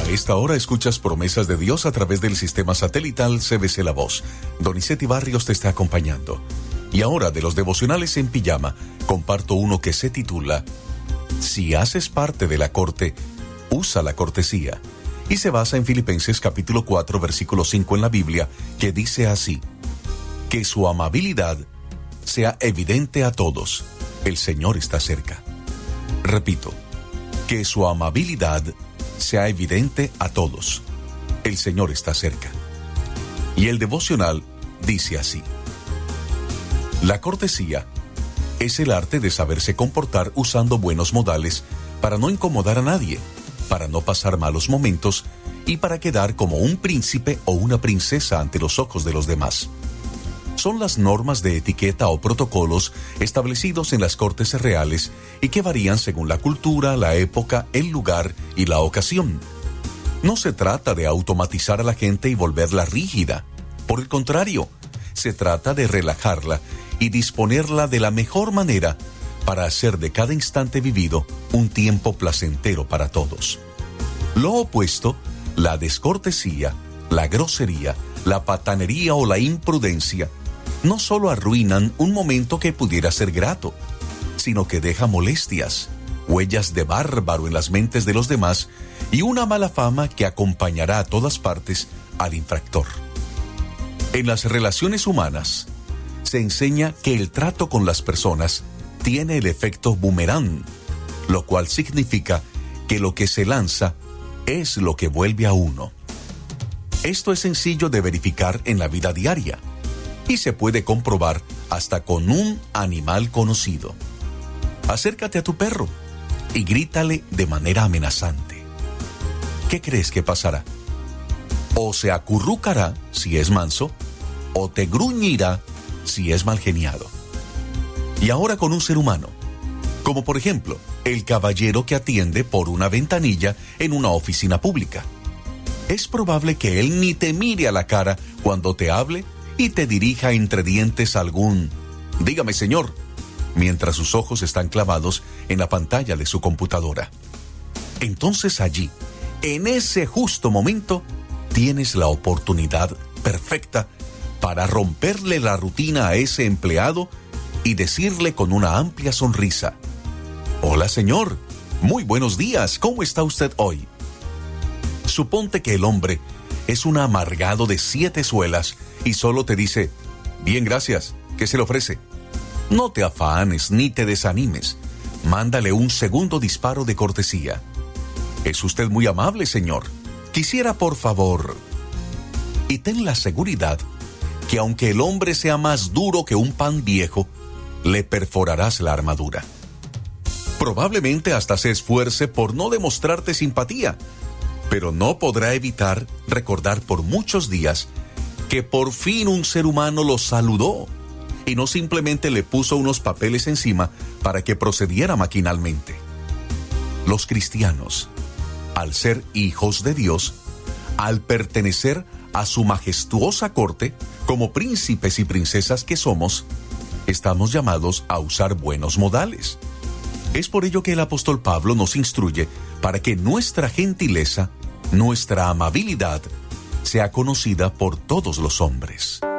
esta hora escuchas Promesas de Dios a través del sistema satelital CBC La Voz. Donizetti Barrios te está acompañando. Y ahora, de los devocionales en pijama, comparto uno que se titula Si haces parte de la corte, usa la cortesía. Y se basa en Filipenses capítulo 4, versículo 5 en la Biblia, que dice así: que su amabilidad sea evidente a todos. El Señor está cerca. Repito, que su amabilidad sea evidente a todos. El Señor está cerca. Y el devocional dice así: la cortesía es el arte de saberse comportar usando buenos modales para no incomodar a nadie, para no pasar malos momentos y para quedar como un príncipe o una princesa ante los ojos de los demás. Son las normas de etiqueta o protocolos establecidos en las cortes reales y que varían según la cultura, la época, el lugar y la ocasión. No se trata de automatizar a la gente y volverla rígida. Por el contrario, se trata de relajarla y disponerla de la mejor manera para hacer de cada instante vivido un tiempo placentero para todos. Lo opuesto, la descortesía, la grosería, la patanería o la imprudencia, no solo arruinan un momento que pudiera ser grato, sino que deja molestias, huellas de bárbaro en las mentes de los demás y una mala fama que acompañará a todas partes al infractor. En las relaciones humanas, se enseña que el trato con las personas tiene el efecto boomerang, lo cual significa que lo que se lanza es lo que vuelve a uno. Esto es sencillo de verificar en la vida diaria y se puede comprobar hasta con un animal conocido. Acércate a tu perro y grítale de manera amenazante. ¿Qué crees que pasará? O se acurrucará si es manso, o te gruñirá si es malgeniado. Y ahora con un ser humano, como por ejemplo el caballero que atiende por una ventanilla en una oficina pública. Es probable que él ni te mire a la cara cuando te hable y te dirija entre dientes algún "dígame, señor", mientras sus ojos están clavados en la pantalla de su computadora. Entonces allí, en ese justo momento, tienes la oportunidad perfecta para romperle la rutina a ese empleado y decirle con una amplia sonrisa: «Hola, señor, muy buenos días, ¿cómo está usted hoy?». Suponte que el hombre es un amargado de 7 suelas y solo te dice: «Bien, gracias, ¿qué se le ofrece?». No te afanes ni te desanimes. Mándale un segundo disparo de cortesía. «Es usted muy amable, señor. Quisiera, por favor». Y ten la seguridad que aunque el hombre sea más duro que un pan viejo, le perforarás la armadura. Probablemente hasta se esfuerce por no demostrarte simpatía, pero no podrá evitar recordar por muchos días que por fin un ser humano lo saludó y no simplemente le puso unos papeles encima para que procediera maquinalmente. Los cristianos, al ser hijos de Dios, al pertenecer a su majestuosa corte, como príncipes y princesas que somos, estamos llamados a usar buenos modales. Es por ello que el apóstol Pablo nos instruye para que nuestra gentileza, nuestra amabilidad, sea conocida por todos los hombres.